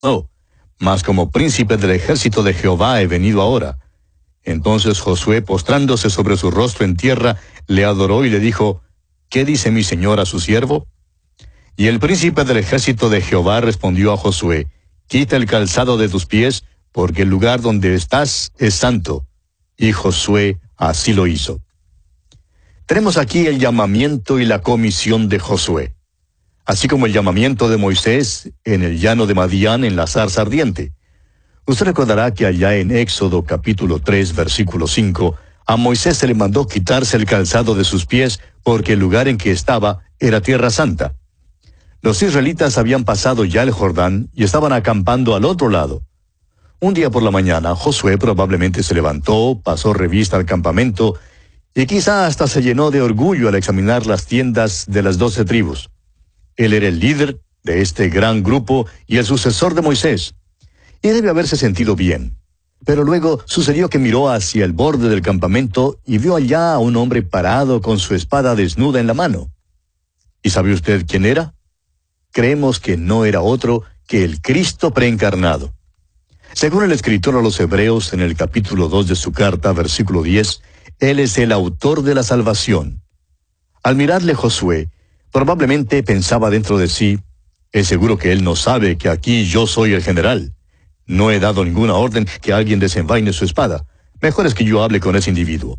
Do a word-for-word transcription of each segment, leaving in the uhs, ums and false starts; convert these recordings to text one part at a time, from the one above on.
No, mas como príncipe del ejército de Jehová he venido ahora. Entonces Josué, postrándose sobre su rostro en tierra, le adoró y le dijo, ¿qué dice mi señor a su siervo? Y el príncipe del ejército de Jehová respondió a Josué, quita el calzado de tus pies, porque el lugar donde estás es santo. Y Josué así lo hizo. Tenemos aquí el llamamiento y la comisión de Josué, así como el llamamiento de Moisés en el llano de Madián en la zarza ardiente. Usted recordará que allá en Éxodo capítulo tres, versículo cinco, a Moisés se le mandó quitarse el calzado de sus pies porque el lugar en que estaba era tierra santa. Los israelitas habían pasado ya el Jordán y estaban acampando al otro lado. Un día por la mañana, Josué probablemente se levantó, pasó revista al campamento y quizá hasta se llenó de orgullo al examinar las tiendas de las doce tribus. Él era el líder de este gran grupo y el sucesor de Moisés. Y debe haberse sentido bien. Pero luego sucedió que miró hacia el borde del campamento y vio allá a un hombre parado con su espada desnuda en la mano. ¿Y sabe usted quién era? Creemos que no era otro que el Cristo preencarnado. Según el escritor a los Hebreos en el capítulo dos de su carta, versículo diez, Él es el autor de la salvación. Al mirarle Josué, probablemente pensaba dentro de sí, es seguro que él no sabe que aquí yo soy el general. No he dado ninguna orden que alguien desenvaine su espada. Mejor es que yo hable con ese individuo.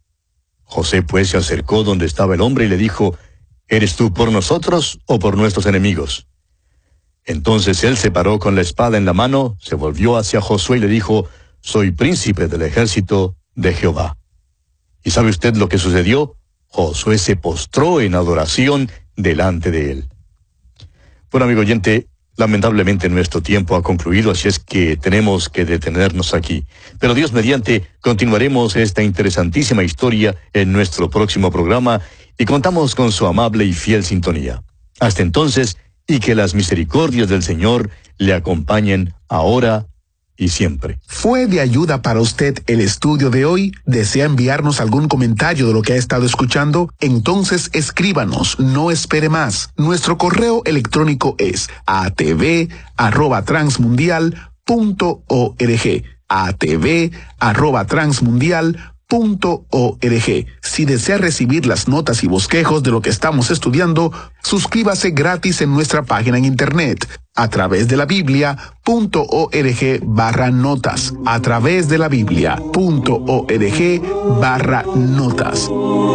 José pues se acercó donde estaba el hombre y le dijo, ¿eres tú por nosotros o por nuestros enemigos? Entonces él se paró con la espada en la mano, se volvió hacia Josué y le dijo, soy príncipe del ejército de Jehová. ¿Y sabe usted lo que sucedió? Josué se postró en adoración delante de él. Bueno, amigo oyente, lamentablemente nuestro tiempo ha concluido, así es que tenemos que detenernos aquí. Pero Dios mediante, continuaremos esta interesantísima historia en nuestro próximo programa y contamos con su amable y fiel sintonía. Hasta entonces, y que las misericordias del Señor le acompañen ahora y siempre. ¿Fue de ayuda para usted el estudio de hoy? ¿Desea enviarnos algún comentario de lo que ha estado escuchando? Entonces escríbanos, no espere más. Nuestro correo electrónico es a t v arroba transmundial punto org. a t v arroba transmundial punto org. Si desea recibir las notas y bosquejos de lo que estamos estudiando, suscríbase gratis en nuestra página en internet a través de la Biblia punto org barra notas, a través de la Biblia punto org barra notas.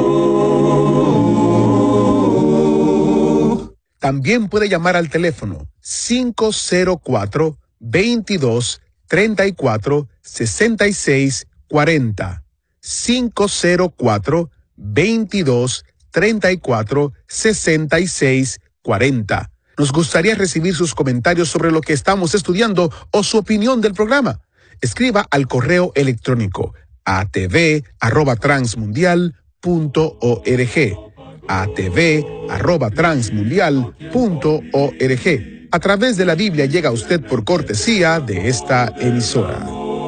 También puede llamar al teléfono cinco cero cuatro, veintidós, treinta y cuatro, sesenta y seis, cuarenta. cinco cero cuatro, veintidós, treinta y cuatro, sesenta y seis, cuarenta. Nos gustaría recibir sus comentarios sobre lo que estamos estudiando o su opinión del programa. Escriba al correo electrónico a t v arroba transmundial punto org. a t v arroba transmundial punto org. A través de la Biblia llega a usted por cortesía de esta emisora.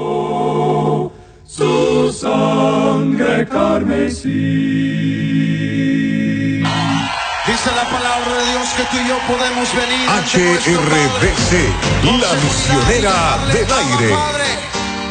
Su sangre carmesí. Dice la palabra de Dios que tú y yo podemos venir. H R B C, la misionera del aire.